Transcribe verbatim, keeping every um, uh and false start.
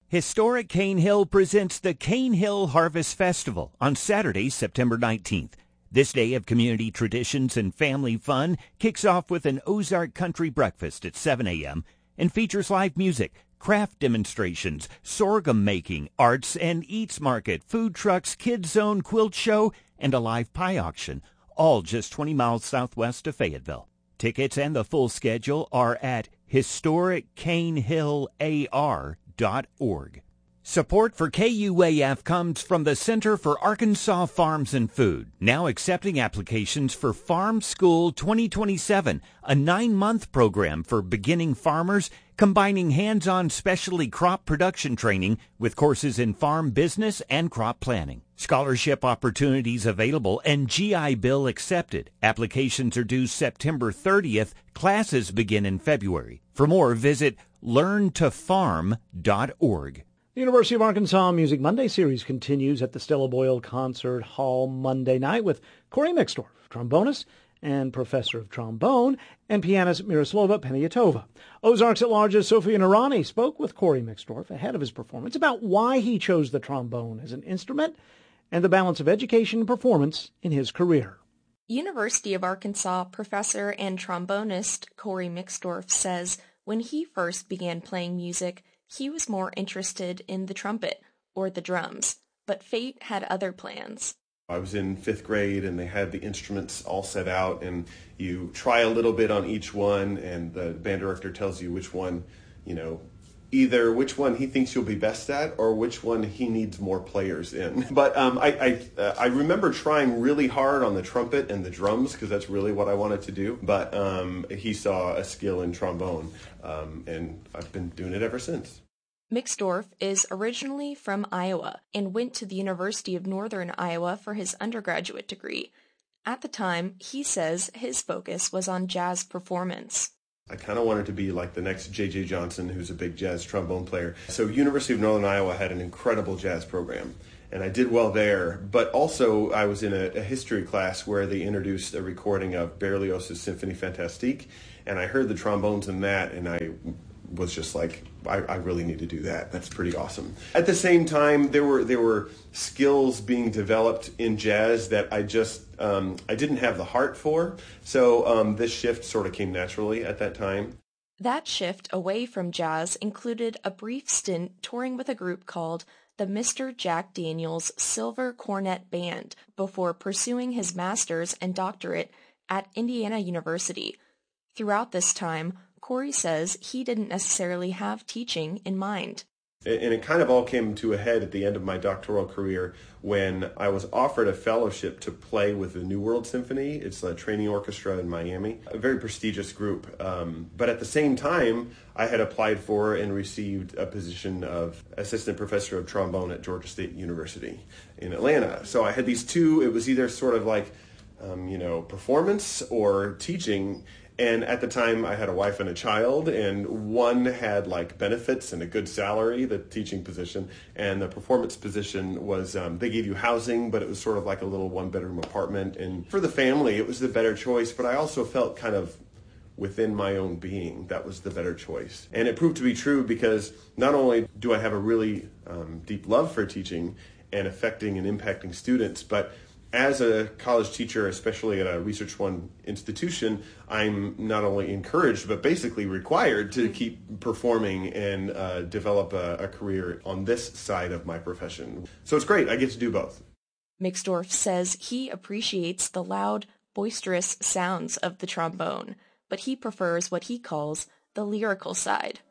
Historic Cane Hill presents the Cane Hill Harvest Festival on Saturday, September nineteenth. This day of community traditions and family fun kicks off with an Ozark country breakfast at seven a.m. and features live music, craft demonstrations, sorghum making, arts and eats market, food trucks, kids zone, quilt show, and a live pie auction, all just twenty miles southwest of Fayetteville. Tickets and the full schedule are at historic cane hill a r dot org. Support for K U A F comes from the Center for Arkansas Farms and Food, now accepting applications for Farm School twenty twenty-seven, a nine-month program for beginning farmers, combining hands-on specialty crop production training with courses in farm business and crop planning. Scholarship opportunities available and G I Bill accepted. Applications are due September thirtieth. Classes begin in February. For more, visit learn to farm dot org. The University of Arkansas Music Monday series continues at the Stella Boyle Concert Hall Monday night with Corey Mixdorf, trombonist and professor of trombone, and pianist Miroslava Peniatova. Ozarks at Large's Sophia Narani spoke with Corey Mixdorf ahead of his performance about why he chose the trombone as an instrument and the balance of education and performance in his career. University of Arkansas professor and trombonist Corey Mixdorf says when he first began playing music, he was more interested in the trumpet or the drums, but fate had other plans. I was in fifth grade and they had the instruments all set out and you try a little bit on each one and the band director tells you which one, you know, either which one he thinks you'll be best at or which one he needs more players in. But um, I I, uh, I remember trying really hard on the trumpet and the drums because that's really what I wanted to do. But um, he saw a skill in trombone um, and I've been doing it ever since. Mixdorf is originally from Iowa and went to the University of Northern Iowa for his undergraduate degree. At the time, he says his focus was on jazz performance. I kind of wanted to be like the next J J Johnson, who's a big jazz trombone player. So University of Northern Iowa had an incredible jazz program, and I did well there. But also I was in a, a history class where they introduced a recording of Berlioz' Symphonie Fantastique, and I heard the trombones in that, and I was just like, I, I really need to do that. That's pretty awesome. At the same time, there were there were skills being developed in jazz that I just um, I didn't have the heart for. So um, this shift sort of came naturally at that time. That shift away from jazz included a brief stint touring with a group called the Mister Jack Daniels Silver Cornet Band before pursuing his master's and doctorate at Indiana University. Throughout this time, Corey says he didn't necessarily have teaching in mind. And it kind of all came to a head at the end of my doctoral career when I was offered a fellowship to play with the New World Symphony. It's a training orchestra in Miami, a very prestigious group. Um, but at the same time, I had applied for and received a position of assistant professor of trombone at Georgia State University in Atlanta. So I had these two, it was either sort of like, um, you know, performance or teaching. And at the time, I had a wife and a child, and one had like benefits and a good salary, the teaching position, and the performance position was, um, they gave you housing, but it was sort of like a little one-bedroom apartment. And for the family, it was the better choice, but I also felt kind of within my own being that was the better choice. And it proved to be true because not only do I have a really um, deep love for teaching and affecting and impacting students, but as a college teacher, especially at a Research One institution, I'm not only encouraged, but basically required to keep performing and uh, develop a, a career on this side of my profession. So it's great. I get to do both. Mixdorf says he appreciates the loud, boisterous sounds of the trombone, but he prefers what he calls the lyrical side.